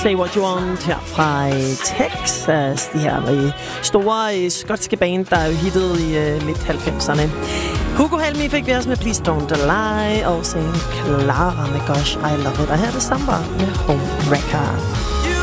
Say What You Want her fra Texas. De her store skotske band, der er jo hittet i midt-90'erne. Hugo Helmi fik vi også med Please Don't Lie, og sen Clara med Gosh, I Love It. Og her er det Samba med Home Wrecker.